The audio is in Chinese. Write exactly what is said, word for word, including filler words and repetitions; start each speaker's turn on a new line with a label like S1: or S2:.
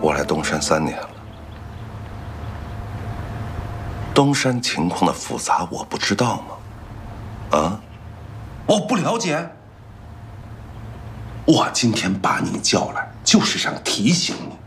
S1: 我来东山三年了，东山情况的复杂我不知道吗？啊？
S2: 我不了解。我今天把你叫来，就是想提醒你，